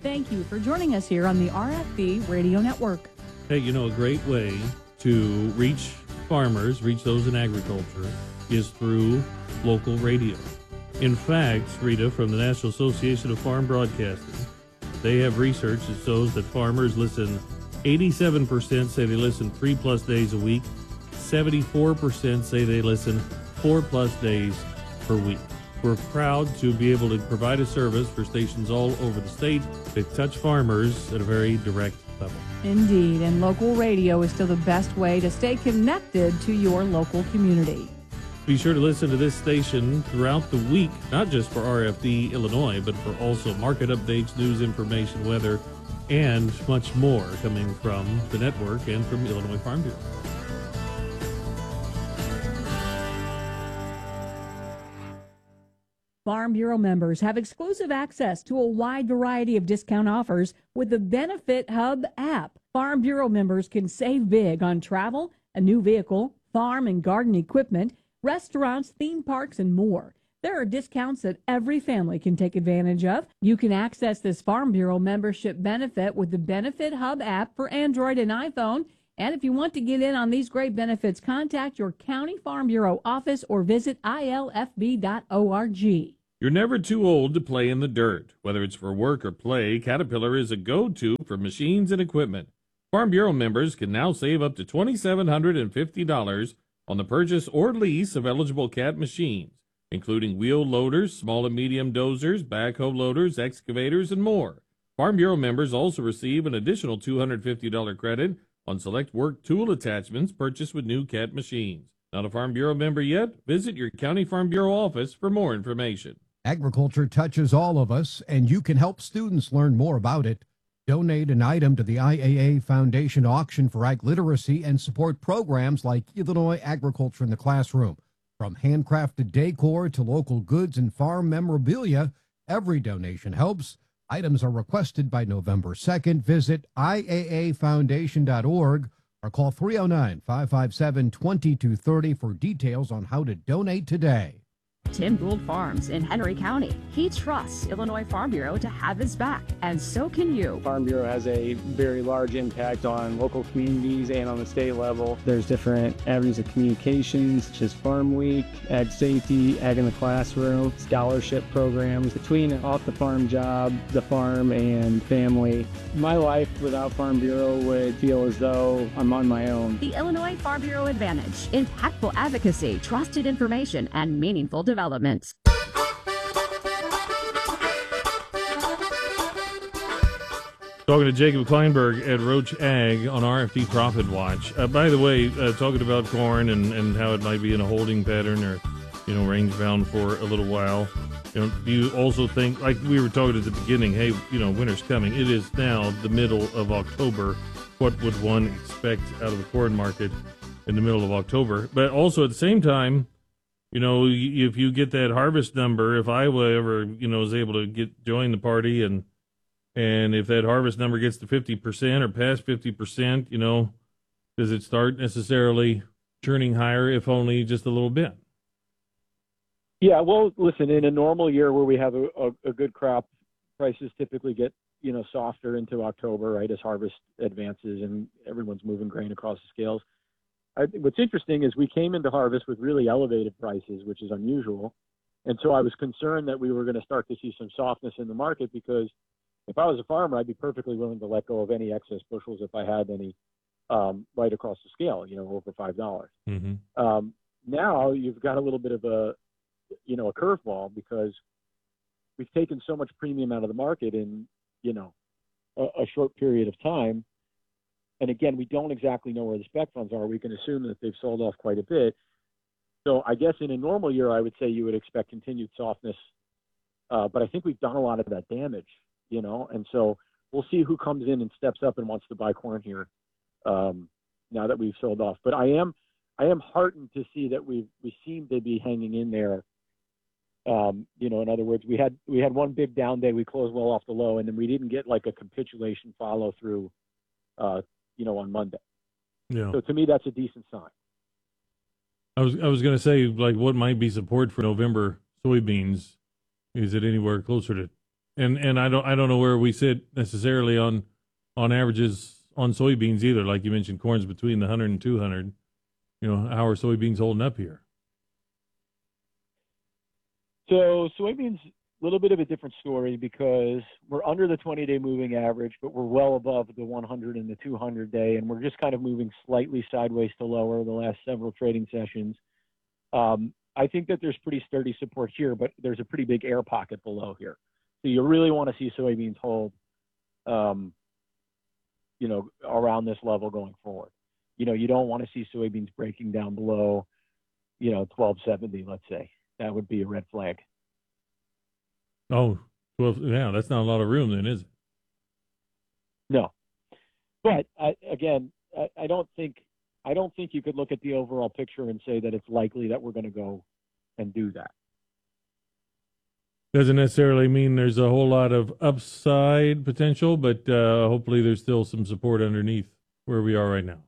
Thank you for joining us here on the RFB Radio Network. Hey, a great way to reach farmers, reach those in agriculture, is through local radio. In fact, Rita, from the National Association of Farm Broadcasting, they have research that shows that farmers listen, 87% say they listen 3+ days a week, 74% say they listen 4+ days per week. We're proud to be able to provide a service for stations all over the state that touch farmers at a very direct level. Indeed, and local radio is still the best way to stay connected to your local community. Be sure to listen to this station throughout the week, not just for RFD Illinois, but for also market updates, news information, weather, and much more coming from the network and from Illinois Farm Bureau. Farm Bureau members have exclusive access to a wide variety of discount offers with the Benefit Hub app. Farm Bureau members can save big on travel, a new vehicle, farm and garden equipment, restaurants, theme parks, and more. There are discounts that every family can take advantage of. You can access this Farm Bureau membership benefit with the Benefit Hub app for Android and iPhone. And if you want to get in on these great benefits, contact your county Farm Bureau office or visit ilfb.org. You're never too old to play in the dirt. Whether it's for work or play, Caterpillar is a go-to for machines and equipment. Farm Bureau members can now save up to $2,750 on the purchase or lease of eligible Cat machines, including wheel loaders, small and medium dozers, backhoe loaders, excavators, and more. Farm Bureau members also receive an additional $250 credit on select work tool attachments purchased with new Cat machines. Not a Farm Bureau member yet? Visit your county Farm Bureau office for more information. Agriculture touches all of us, and you can help students learn more about it. Donate an item to the IAA Foundation Auction for Ag Literacy and support programs like Illinois Agriculture in the Classroom. From handcrafted decor to local goods and farm memorabilia, every donation helps. Items are requested by November 2nd. Visit IAAFoundation.org or call 309-557-2230 for details on how to donate today. Tim Gould Farms in Henry County. He trusts Illinois Farm Bureau to have his back, and so can you. Farm Bureau has a very large impact on local communities and on the state level. There's different avenues of communications, such as Farm Week, Ag Safety, Ag in the Classroom, scholarship programs. Between off the farm job, the farm, and family, my life without Farm Bureau would feel as though I'm on my own. The Illinois Farm Bureau Advantage. Impactful advocacy, trusted information, and meaningful development. Talking to Jacob Kleinberg at Roach Ag on RFD Profit Watch. By the way, talking about corn and how it might be in a holding pattern or, range bound for a little while. Do you also think, like we were talking at the beginning, hey, winter's coming. It is now the middle of October. What would one expect out of the corn market in the middle of October? But also at the same time, if you get that harvest number, if Iowa ever, is able to join the party and if that harvest number gets to 50% or past 50%, does it start necessarily churning higher, if only just a little bit? Yeah, well, listen, in a normal year where we have a good crop, prices typically get, softer into October, right, as harvest advances and everyone's moving grain across the scales. What's interesting is we came into harvest with really elevated prices, which is unusual. And so I was concerned that we were going to start to see some softness in the market, because if I was a farmer, I'd be perfectly willing to let go of any excess bushels if I had any right across the scale, over $5. Mm-hmm. Now you've got a little bit of a curveball, because we've taken so much premium out of the market in, a short period of time. And again, we don't exactly know where the spec funds are. We can assume that they've sold off quite a bit. So I guess in a normal year, I would say you would expect continued softness. But I think we've done a lot of that damage, and so we'll see who comes in and steps up and wants to buy corn here now that we've sold off. But I am heartened to see that we seem to be hanging in there. In other words, we had one big down day. We closed well off the low, and then we didn't get like a capitulation follow through, on Monday. Yeah. So to me, that's a decent sign. I was going to say, like, what might be support for November soybeans? Is it anywhere closer to And I don't know where we sit necessarily on averages on soybeans either. Like you mentioned, corn's between the 100 and 200. How are soybeans holding up here? So soybeans, a little bit of a different story because we're under the 20-day moving average, but we're well above the 100 and the 200-day, and we're just kind of moving slightly sideways to lower the last several trading sessions. I think that there's pretty sturdy support here, but there's a pretty big air pocket below here. So you really want to see soybeans hold, around this level going forward. You don't want to see soybeans breaking down below, 1270, let's say. That would be a red flag. Oh, well, yeah, that's not a lot of room then, is it? No. But I don't think you could look at the overall picture and say that it's likely that we're going to go and do that. Doesn't necessarily mean there's a whole lot of upside potential, but hopefully there's still some support underneath where we are right now.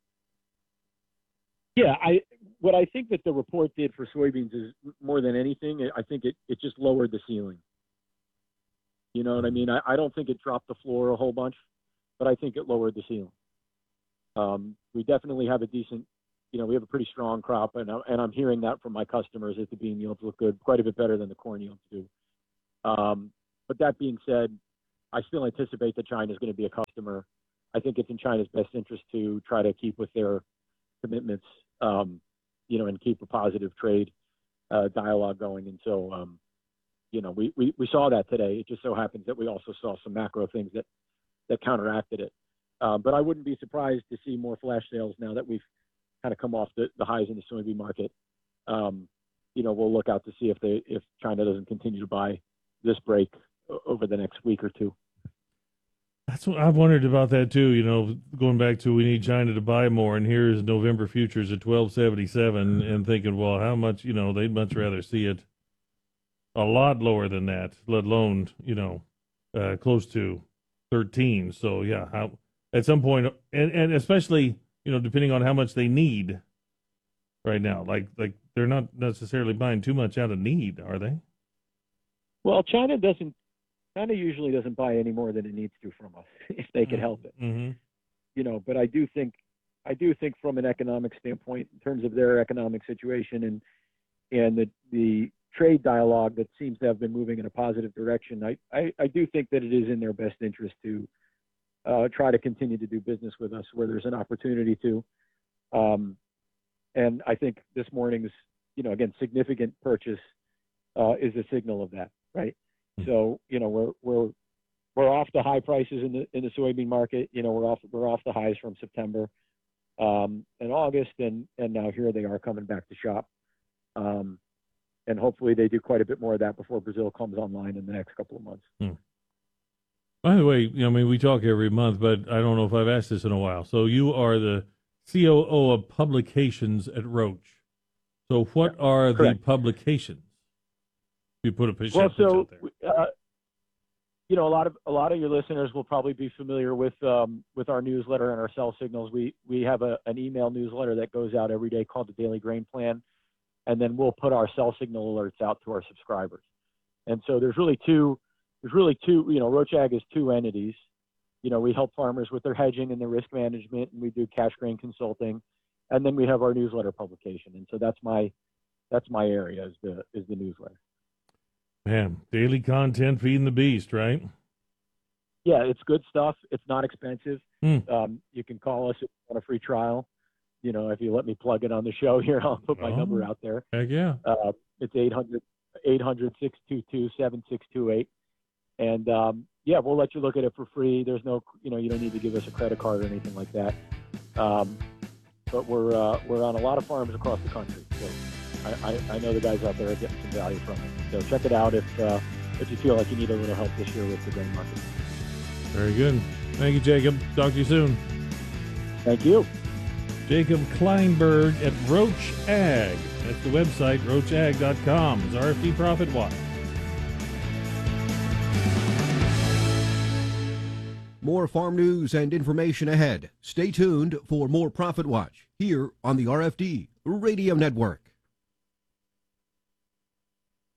Yeah, what I think that the report did for soybeans is more than anything, I think it just lowered the ceiling. You know what I mean? I don't think it dropped the floor a whole bunch, but I think it lowered the ceiling. We definitely have a decent, we have a pretty strong crop, and I'm hearing that from my customers that the bean yields look good, quite a bit better than the corn yields do. But that being said, I still anticipate that China is going to be a customer. I think it's in China's best interest to try to keep with their commitments, and keep a positive trade dialogue going. And so, we saw that today. It just so happens that we also saw some macro things that counteracted it. But I wouldn't be surprised to see more flash sales now that we've kind of come off the highs in the soybean market. We'll look out to see if China doesn't continue to buy this break over the next week or two. That's what I've wondered about that too. Going back to we need China to buy more, and here's November futures at 1277, and thinking, well, how much? They'd much rather see it a lot lower than that, let alone close to 13. So yeah, how at some point, and especially depending on how much they need right now, like they're not necessarily buying too much out of need, are they? Well, China usually doesn't buy any more than it needs to from us if they can help it. Mm-hmm. But I do think from an economic standpoint, in terms of their economic situation and the trade dialogue that seems to have been moving in a positive direction, I do think that it is in their best interest to try to continue to do business with us where there's an opportunity to. And I think this morning's, again, significant purchase is a signal of that, right? So, we're off the high prices in the soybean market. We're off the highs from September and August, and now here they are coming back to shop. And hopefully they do quite a bit more of that before Brazil comes online in the next couple of months. By the way, we talk every month, but I don't know if I've asked this in a while. So you are the COO of publications at Roche. So what are correct. The publications? You put a picture out there. A lot of your listeners will probably be familiar with our newsletter and our sell signals. We have an email newsletter that goes out every day called the Daily Grain Plan, and then we'll put our sell signal alerts out to our subscribers. And so there's really two. Roche Ag is two entities. We help farmers with their hedging and their risk management, and we do cash grain consulting, and then we have our newsletter publication. And so that's my area is the newsletter. Man, daily content feeding the beast, right? Yeah, it's good stuff. It's not expensive. Mm. You can call us if you want a free trial. If you let me plug it on the show here, I'll put my number out there. Heck yeah. It's 800-622-7628. And we'll let you look at it for free. There's no, you don't need to give us a credit card or anything like that. But we're on a lot of farms across the country. So I know the guys out there are getting some value from it. So check it out if you feel like you need a little help this year with the grain market. Very good. Thank you, Jacob. Talk to you soon. Thank you. Jacob Kleinberg at Roche Ag. That's the website, rocheag.com. It's RFD Profit Watch. More farm news and information ahead. Stay tuned for more Profit Watch here on the RFD Radio Network.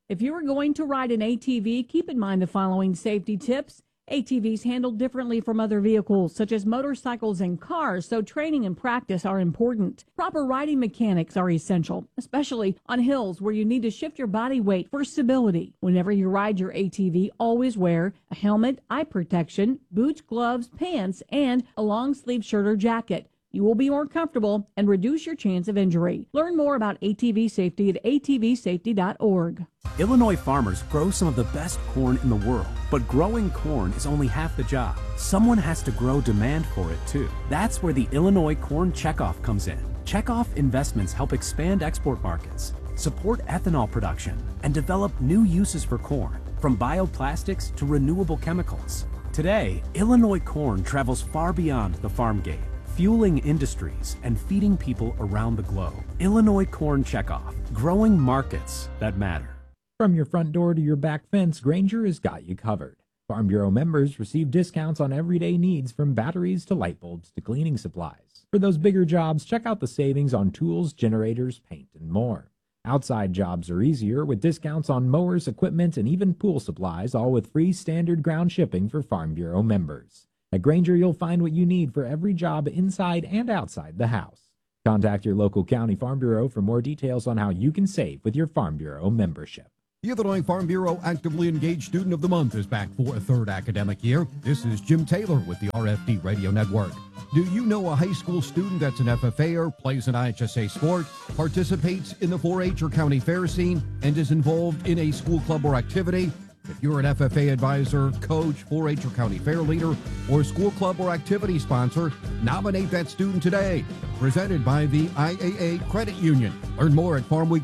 If you are going to ride an ATV, keep in mind the following safety tips. ATVs handled differently from other vehicles, such as motorcycles and cars, so training and practice are important. Proper riding mechanics are essential, especially on hills where you need to shift your body weight for stability. Whenever you ride your ATV, always wear a helmet, eye protection, boots, gloves, pants, and a long-sleeve shirt or jacket. You will be more comfortable and reduce your chance of injury. Learn more about ATV safety at atvsafety.org. Illinois farmers grow some of the best corn in the world, but growing corn is only half the job. Someone has to grow demand for it too. That's where the Illinois Corn Checkoff comes in. Checkoff investments help expand export markets, support ethanol production, and develop new uses for corn, from bioplastics to renewable chemicals. Today, Illinois corn travels far beyond the farm gate, fueling industries and feeding people around the globe. Illinois Corn Checkoff, growing markets that matter. From your front door to your back fence, Grainger has got you covered. Farm Bureau members receive discounts on everyday needs, from batteries to light bulbs to cleaning supplies. For those bigger jobs, check out the savings on tools, generators, paint, and more. Outside jobs are easier with discounts on mowers, equipment, and even pool supplies, all with free standard ground shipping for Farm Bureau members. At Grainger, you'll find what you need for every job inside and outside the house. Contact your local county Farm Bureau for more details on how you can save with your Farm Bureau membership. The Illinois Farm Bureau Actively Engaged Student of the Month is back for a third academic year. This is Jim Taylor with the RFD Radio Network. Do you know a high school student that's an FFA'er, plays an IHSA sport, participates in the 4-H or county fair scene, and is involved in a school club or activity? If you're an FFA advisor, coach, 4-H or county fair leader, or school club or activity sponsor, nominate that student today. Presented by the IAA Credit Union. Learn more at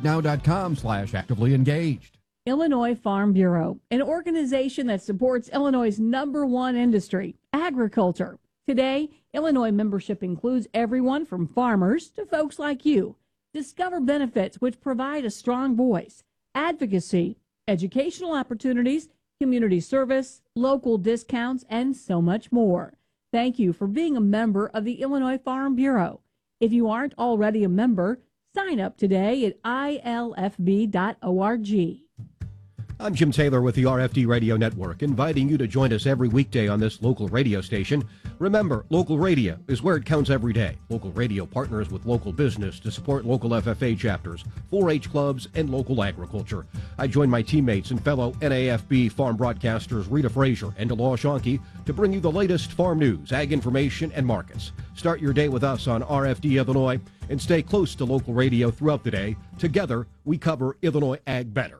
farmweeknow.com/activelyengaged. Illinois Farm Bureau, an organization that supports Illinois' #1 industry, agriculture. Today, Illinois membership includes everyone from farmers to folks like you. Discover benefits which provide a strong voice, advocacy, educational opportunities, community service, local discounts, and so much more. Thank you for being a member of the Illinois Farm Bureau. If you aren't already a member, sign up today at ilfb.org. I'm Jim Taylor with the RFD Radio Network, inviting you to join us every weekday on this local radio station. Remember, local radio is where it counts every day. Local radio partners with local business to support local FFA chapters, 4-H clubs, and local agriculture. I join my teammates and fellow NAFB farm broadcasters Rita Frazier and Delor Shonke to bring you the latest farm news, ag information, and markets. Start your day with us on RFD Illinois and stay close to local radio throughout the day. Together, we cover Illinois ag better.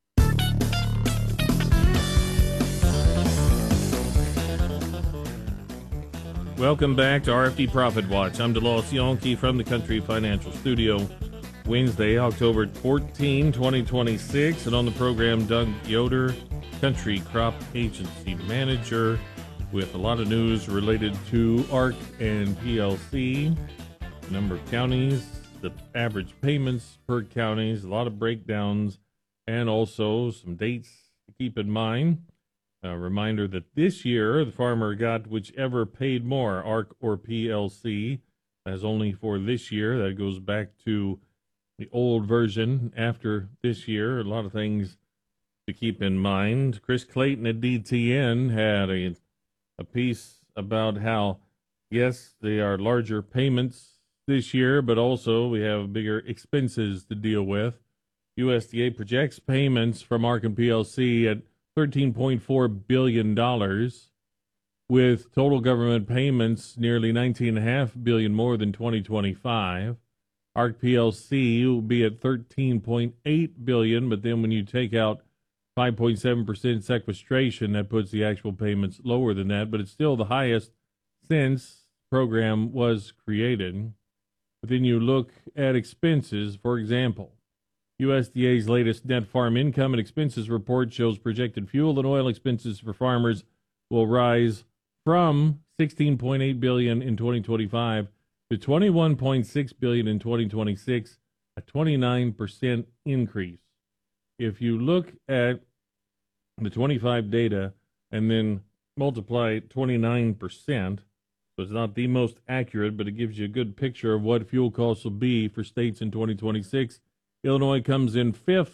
Welcome back to RFD Profit Watch. I'm Delor Shonke from the Country Financial Studio. Wednesday, October 14, 2026. And on the program, Doug Yoder, Country Crop Agency Manager, with a lot of news related to ARC and PLC, number of counties, the average payments per counties, a lot of breakdowns, and also some dates to keep in mind. A reminder that this year, the farmer got whichever paid more, ARC or PLC. As only for this year. That goes back to the old version. After this year, a lot of things to keep in mind. Chris Clayton at DTN had a piece about how, yes, they are larger payments this year, but also we have bigger expenses to deal with. USDA projects payments from ARC and PLC at $13.4 billion, with total government payments nearly $19.5 billion more than 2025. ARC PLC will be at $13.8 billion, but then when you take out 5.7% sequestration, that puts the actual payments lower than that, but it's still the highest since the program was created. But then you look at expenses, for example. USDA's latest net farm income and expenses report shows projected fuel and oil expenses for farmers will rise from $16.8 billion in 2025 to $21.6 billion in 2026, a 29% increase. If you look at the 25 data and then multiply 29%, so it's not the most accurate, but it gives you a good picture of what fuel costs will be for states in 2026. Illinois comes in fifth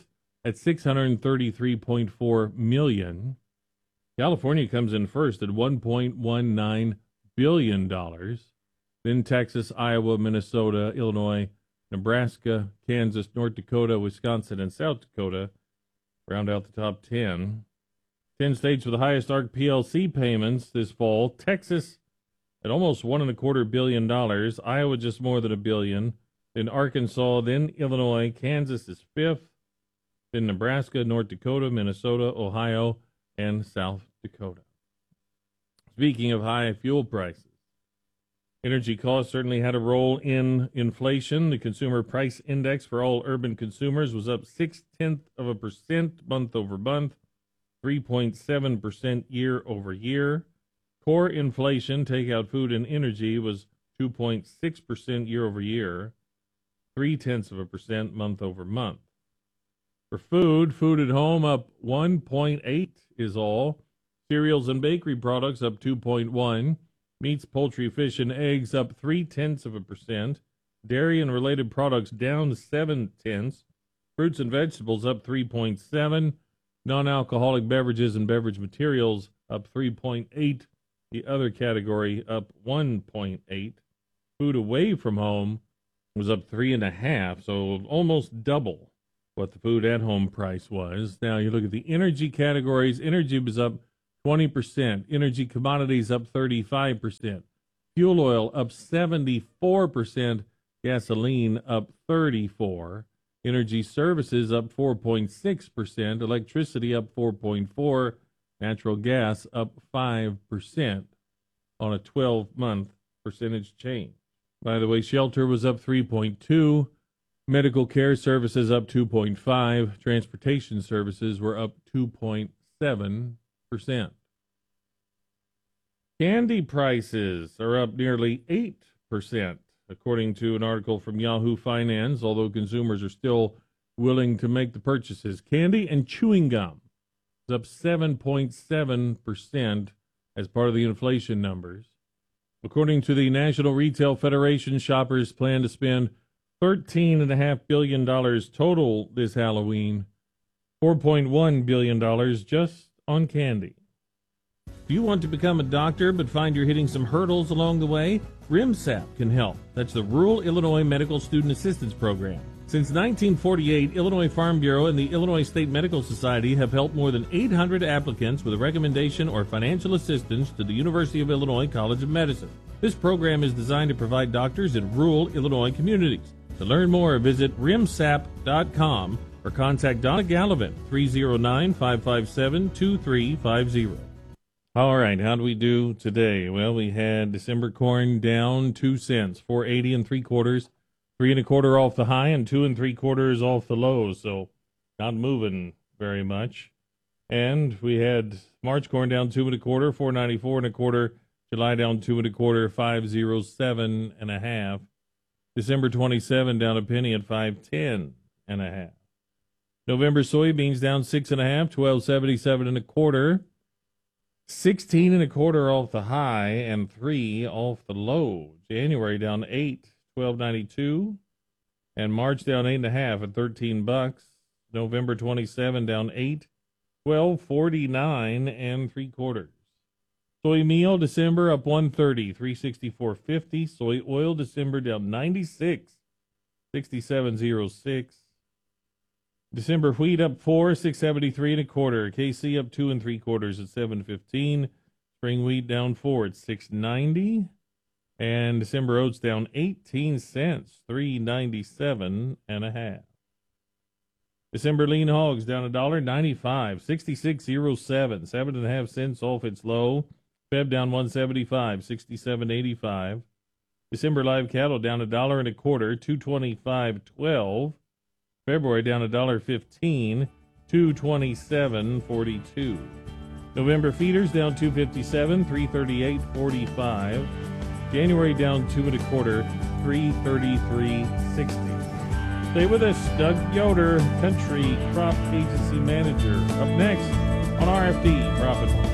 at $633.4 million. California comes in first at $1.19 billion. Then Texas, Iowa, Minnesota, Illinois, Nebraska, Kansas, North Dakota, Wisconsin, and South Dakota round out the top 10. 10 states with the highest ARC PLC payments this fall. Texas at almost $1.25 billion. Iowa just more than $1 billion. Then Arkansas, then Illinois. Kansas is fifth. Then Nebraska, North Dakota, Minnesota, Ohio, and South Dakota. Speaking of high fuel prices, energy costs certainly had a role in inflation. The consumer price index for all urban consumers was up 0.6% month over month, 3.7% year over year. Core inflation, take out food and energy, was 2.6% year over year, 0.3% month over month. For food at home up 1.8 is all. Cereals and bakery products up 2.1. Meats, poultry, fish, and eggs up 0.3%. Dairy and related products down 0.7. Fruits and vegetables up 3.7. Non-alcoholic beverages and beverage materials up 3.8. The other category up 1.8. Food away from home was up 3.5, so almost double what the food at home price was. Now you look at the energy categories. Energy was up 20%. Energy commodities up 35%. Fuel oil up 74%. Gasoline up 34%. Energy services up 4.6%. Electricity up 4.4%. Natural gas up 5% on a 12-month percentage change. By the way, shelter was up 3.2%. Medical care services up 2.5%. Transportation services were up 2.7%. Candy prices are up nearly 8%, according to an article from Yahoo Finance, although consumers are still willing to make the purchases. Candy and chewing gum is up 7.7% as part of the inflation numbers. According to the National Retail Federation, shoppers plan to spend $13.5 billion total this Halloween, $4.1 billion just on candy. Do you want to become a doctor but find you're hitting some hurdles along the way? RIMSAP can help. That's the Rural Illinois Medical Student Assistance Program. Since 1948, Illinois Farm Bureau and the Illinois State Medical Society have helped more than 800 applicants with a recommendation or financial assistance to the University of Illinois College of Medicine. This program is designed to provide doctors in rural Illinois communities. To learn more, visit rimsap.com or contact Donna Gallivan, 309-557-2350. All right, how do we do today? Well, we had December corn down 2 cents, 4.80 3/4, 3 1/4 off the high, and 2 3/4 off the low. So not moving very much. And we had March corn down 2 1/4, 4.94 1/4. July down 2 1/4, 5.07 1/2. December 27 down a penny at 5.10 1/2. November soybeans down 6 1/2, 12.77 1/4. 16 1/4 off the high and 3 off the low. January down 8, 12.92, and March down 8 1/2 at $13. November 27 down 8, 12.49 3/4. Soy meal December up 1.30, 364.50. Soy oil December down 96, 67.06. December wheat up 4, 6.73 1/4. KC up 2 3/4 at 7.15. Spring wheat down 4 at 6.90. And December oats down 18 cents, 3.97 1/2. December lean hogs down $1.95, 66.07, 7.5 cents off its low. Feb down 1.75, 67.85. December live cattle down $1.25, 225.12. February down $1.15, 227.42. November feeders down 257, 338.45. January down 2 1/4, 333.60. Stay with us, Doug Yoder, Country Crop Agency Manager. Up next on RFD Profit Watch.